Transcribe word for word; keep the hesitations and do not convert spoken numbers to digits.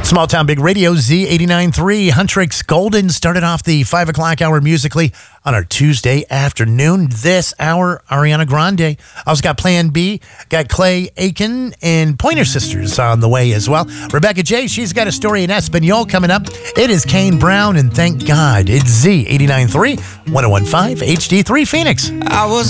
Small Town Big Radio, Z eighty-nine point three. Huntrix Golden started off the five o'clock hour musically on our Tuesday afternoon. This hour, Ariana Grande. Also got Plan B, got Clay Aiken and Pointer Sisters on the way as well. Rebecca J, she's got a story in Espanol coming up. It is Kane Brown, and thank God it's Z eighty-nine point three, one oh one point five H D three Phoenix. I was